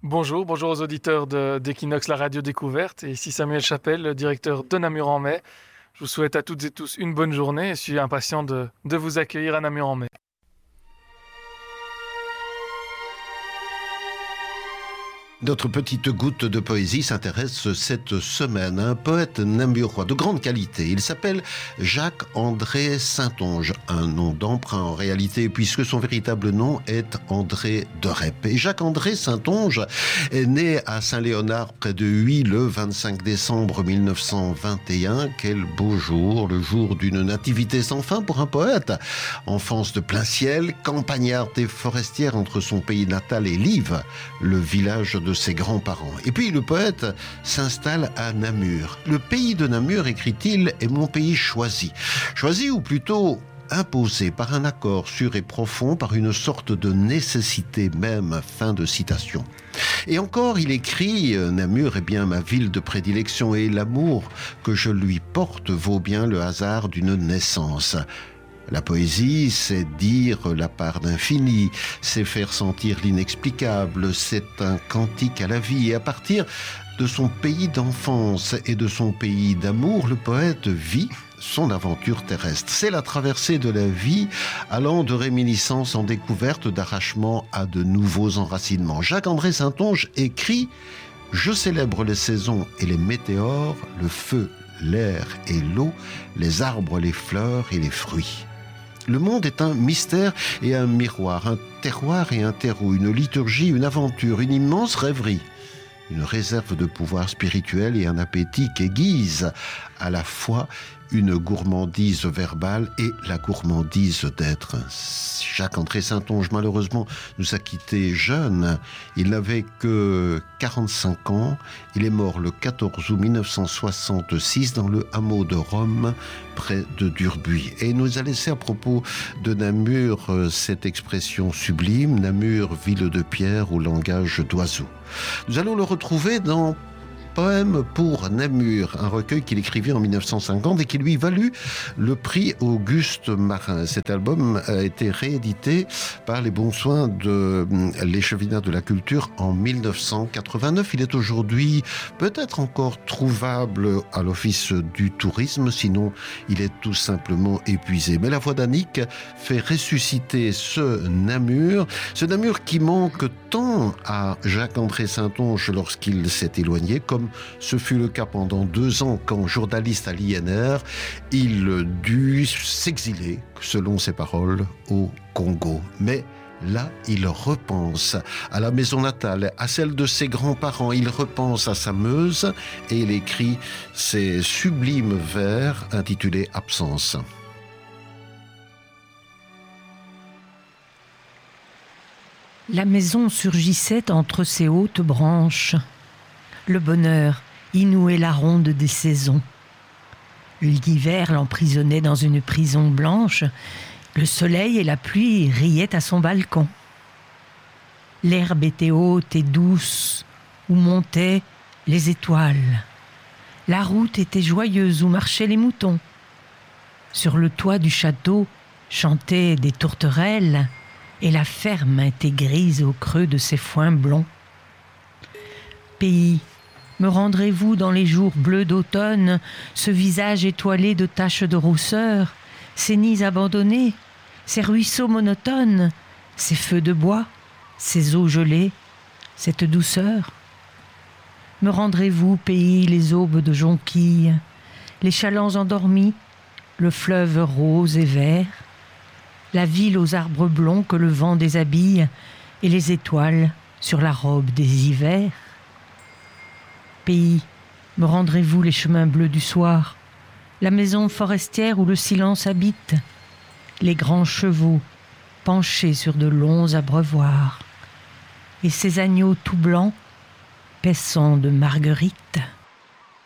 Bonjour, bonjour aux auditeurs d'Equinox, la radio découverte. Et ici Samuel Chapelle, le directeur de Namur en mai. Je vous souhaite à toutes et tous une bonne journée et je suis impatient de vous accueillir à Namur en mai. Notre petite goutte de poésie s'intéresse cette semaine à un poète namurois de grande qualité. Il s'appelle Jacques-André Saintonge, un nom d'emprunt en réalité puisque son véritable nom est André de Rep. Et Jacques-André Saintonge est né à Saint-Léonard près de Huy le 25 décembre 1921. Quel beau jour, le jour d'une nativité sans fin pour un poète. Enfance de plein ciel, campagnarde et forestière entre son pays natal et Live, le village de ses grands-parents. Et puis le poète s'installe à Namur. Le pays de Namur, écrit-il, est mon pays choisi. Choisi ou plutôt imposé par un accord sûr et profond, par une sorte de nécessité même. Fin de citation. Et encore, il écrit « Namur est bien ma ville de prédilection et l'amour que je lui porte vaut bien le hasard d'une naissance ». La poésie, c'est dire la part d'infini, c'est faire sentir l'inexplicable, c'est un cantique à la vie. Et à partir de son pays d'enfance et de son pays d'amour, le poète vit son aventure terrestre. C'est la traversée de la vie, allant de réminiscence en découverte, d'arrachement à de nouveaux enracinements. Jacques-André Saintonge écrit « Je célèbre les saisons et les météores, le feu, l'air et l'eau, les arbres, les fleurs et les fruits. » Le monde est un mystère et un miroir, un terroir et un terreau, une liturgie, une aventure, une immense rêverie, une réserve de pouvoir spirituel et un appétit qu'aiguise à la fois une gourmandise verbale et la gourmandise d'être. Jacques-André Saintonge, malheureusement, nous a quittés jeunes. Il n'avait que 45 ans. Il est mort le 14 août 1966 dans le hameau de Rome, près de Durbuy. Et il nous a laissé à propos de Namur cette expression sublime, Namur, ville de pierre au langage d'oiseau. Nous allons le retrouver dans Poème pour Namur, un recueil qu'il écrivait en 1950 et qui lui valut le prix Auguste Marin. Cet album a été réédité par les bons soins de l'Échevinat de la Culture en 1989. Il est aujourd'hui peut-être encore trouvable à l'Office du Tourisme, sinon il est tout simplement épuisé. Mais la voix d'Annick fait ressusciter ce Namur qui manque tant à Jacques-André Saintonge lorsqu'il s'est éloigné, comme ce fut le cas pendant 2 ans quand, journaliste à l'INR, il dut s'exiler, selon ses paroles, au Congo. Mais là, il repense à la maison natale, à celle de ses grands-parents. Il repense à sa Meuse et il écrit ces sublimes vers intitulés « Absence ». La maison surgissait entre ses hautes branches. Le bonheur y nouait la ronde des saisons. L'hiver l'emprisonnait dans une prison blanche. Le soleil et la pluie riaient à son balcon. L'herbe était haute et douce, où montaient les étoiles. La route était joyeuse où marchaient les moutons. Sur le toit du château chantaient des tourterelles et la ferme était grise au creux de ses foins blonds. Pays, me rendrez-vous dans les jours bleus d'automne, ce visage étoilé de taches de rousseur, ces nids abandonnés, ces ruisseaux monotones, ces feux de bois, ces eaux gelées, cette douceur? Me rendrez-vous, pays, les aubes de jonquilles, les chalands endormis, le fleuve rose et vert, la ville aux arbres blonds que le vent déshabille et les étoiles sur la robe des hivers? Pays, me rendrez-vous les chemins bleus du soir, la maison forestière où le silence habite, les grands chevaux penchés sur de longs abreuvoirs, et ces agneaux tout blancs paissant de marguerites?